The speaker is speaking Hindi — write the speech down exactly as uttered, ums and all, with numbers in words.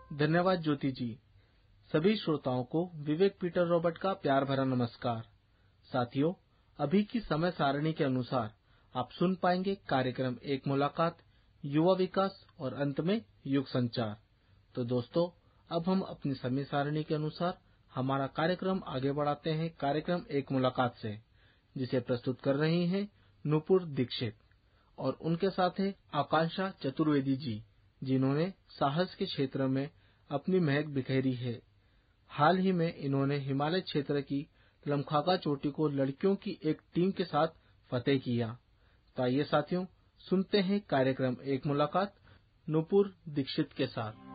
धन्यवाद ज्योति जी। सभी श्रोताओं को विवेक पीटर रॉबर्ट का प्यार भरा नमस्कार। साथियों, अभी की समय सारणी के अनुसार आप सुन पाएंगे कार्यक्रम एक मुलाकात, युवा विकास और अंत में युग संचार। तो दोस्तों, अब हम अपनी समय सारणी के अनुसार हमारा कार्यक्रम आगे बढ़ाते हैं कार्यक्रम एक मुलाकात से, जिसे प्रस्तुत कर रही हैं नुपुर दीक्षित और उनके साथ है आकांक्षा चतुर्वेदी जी, जिन्होंने साहस के क्षेत्र में अपनी महक बिखेरी है। हाल ही में इन्होंने हिमालय क्षेत्र की लमखागा चोटी को लड़कियों की एक टीम के साथ फतेह किया। तो आइए साथियों, सुनते हैं कार्यक्रम एक मुलाकात नुपुर दीक्षित के साथ।